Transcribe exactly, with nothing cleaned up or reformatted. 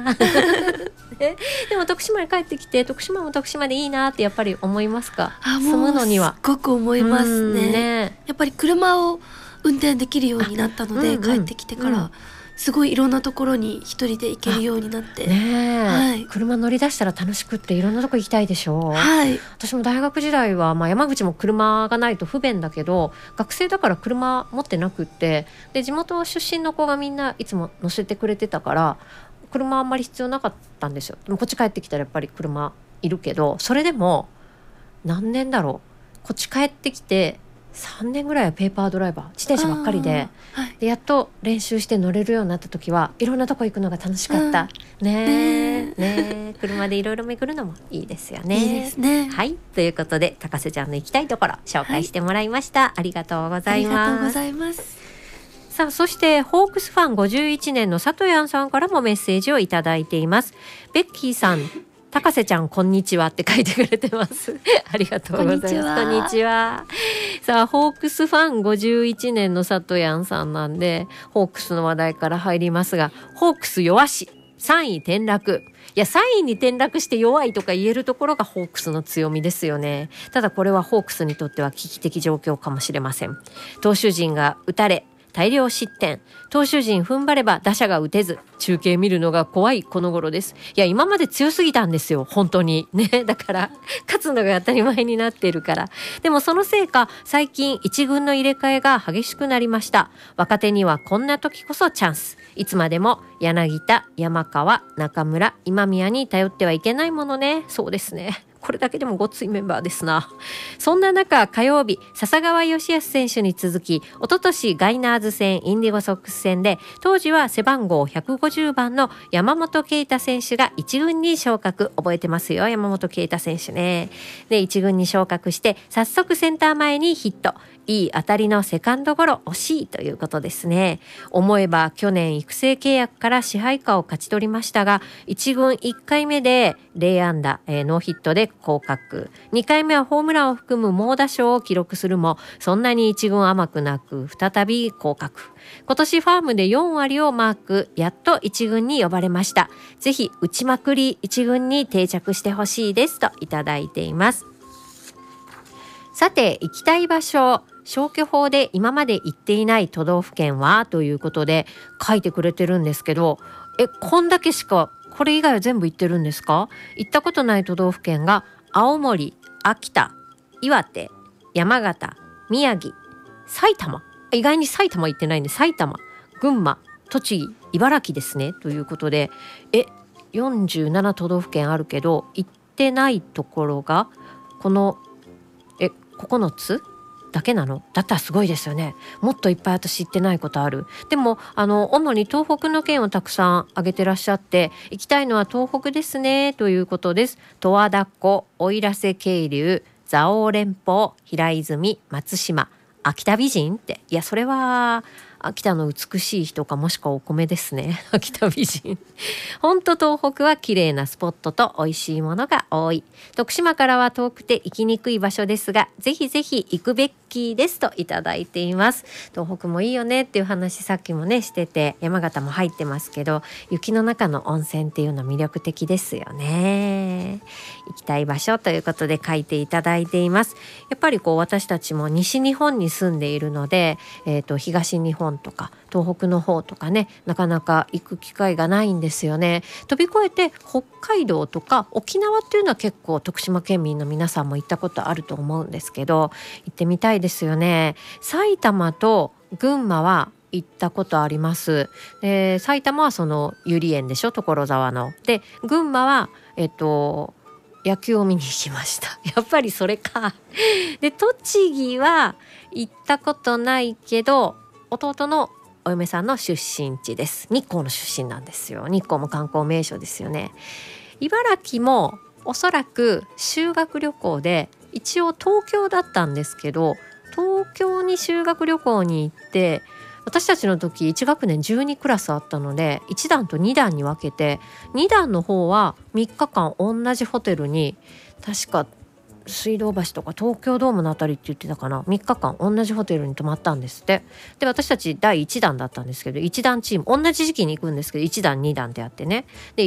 ね、でも徳島に帰ってきて徳島も徳島でいいなってやっぱり思いますか？ あ、 住むのにはすっごく思いますね。 ね、 やっぱり車を運転できるようになったので、うんうん、帰ってきてから、うん、すごいいろんなところに一人で行けるようになって、 ね、はい、車乗り出したら楽しくっていろんなとこ行きたいでしょ。 はい、 私も大学時代は、まあ、山口も車がないと不便だけど学生だから車持ってなくって、で地元出身の子がみんないつも乗せてくれてたから車あんまり必要なかったんですよ。でもこっち帰ってきたらやっぱり車いるけど、それでも何年だろう、こっち帰ってきてさんねんぐらいはペーパードライバー自転車ばっかり で,、はい、でやっと練習して乗れるようになった時はいろんなとこ行くのが楽しかった、うん、ねえねえ車でいろいろ巡るのもいいですよね。 いいですね。 はい、ということで高瀬ちゃんの行きたいところ紹介してもらいました、はい、ありがとうございます。 ありがとうございます。 さあ、そしてホークスファンごじゅういちねんのさとやんさんからもメッセージをいただいています。ベッキーさん、高瀬ちゃんこんにちはって書いてくれてますありがとうございます。こんにちは。さあ、ホークスファンごじゅういちねんのさとやんさんなんでホークスの話題から入りますが、ホークス弱しさんい転落。いや、さんいに転落して弱いとか言えるところがホークスの強みですよね。ただこれはホークスにとっては危機的状況かもしれません。投手陣が打たれ大量失点、投手陣踏ん張れば打者が打てず、中継見るのが怖いこの頃です。いや、今まで強すぎたんですよ、本当にね。だから勝つのが当たり前になっているから。でもそのせいか最近一軍の入れ替えが激しくなりました。若手にはこんな時こそチャンス。いつまでも柳田、山川、中村、今宮に頼ってはいけないものね。そうですね、これだけでもごっついメンバーですな。そんな中、火曜日笹川義康選手に続き、一昨年ガイナーズ戦、インディゴソックス戦で当時は背番号ひゃくごじゅうばんの山本啓太選手が一軍に昇格。覚えてますよ、山本啓太選手ね。で、一軍に昇格して早速センター前にヒット。いい当たりのセカンドゴロ、惜しいということですね。思えば去年育成契約から支配下を勝ち取りましたが、一軍いっかいめでゼロあんだ、えー、ノーヒットで降格。にかいめはホームランを含む猛打賞を記録するも、そんなに一軍甘くなく再び降格。今年ファームでよんわりをマーク、やっと一軍に呼ばれました。ぜひ打ちまくり一軍に定着してほしいですといただいています。さて、行きたい場所、消去法で今まで行っていない都道府県はということで書いてくれてるんですけど、え、こんだけしか、これ以外は全部行ってるんですか？行ったことない都道府県が青森、秋田、岩手、山形、宮城、埼玉。意外に埼玉行ってないんで、埼玉、群馬、栃木、茨城ですねということで、え、よんじゅうなな都道府県あるけど行ってないところがこのえここのつだけなの？だったらすごいですよね。もっといっぱい私知ってないことある。でもあの主に東北の県をたくさん挙げてらっしゃって、行きたいのは東北ですねということです。十和田湖、奥入瀬渓流、蔵王連峰、平泉、松島、秋田美人って、いやそれは秋田の美しい人か、もしくはお米ですね。秋田美人。本当東北は綺麗なスポットと美味しいものが多い。徳島からは遠くて行きにくい場所ですが、ぜひぜひ行くべきですといただいています。東北もいいよねっていう話さっきもねしてて、山形も入ってますけど、雪の中の温泉っていうのは魅力的ですよね。行きたい場所ということで書いていただいています。やっぱりこう私たちも西日本に住んでいるので、えーと、東日本とか東北の方とかね、なかなか行く機会がないんですよね。飛び越えて北海道とか沖縄っていうのは結構徳島県民の皆さんも行ったことあると思うんですけど、行ってみたいですよね。埼玉と群馬は行ったことあります。で、埼玉はそのゆり園でしょ、所沢の。で、群馬はえっと野球を見に行きました。やっぱりそれか。で、栃木は行ったことないけど、弟のお嫁さんの出身地です。日光の出身なんですよ。日光も観光名所ですよね。茨城もおそらく修学旅行で、一応東京だったんですけど、東京に修学旅行に行って、私たちの時いち学年じゅうにクラスあったので、いち段とに段に分けて、に段の方はみっかかん同じホテルに、確か水道橋とか東京ドームのあたりって言ってたかな、みっかかん同じホテルに泊まったんですって。で、私たちだいいち段だったんですけど、いち段チーム同じ時期に行くんですけど、いち段に段ってあってね。で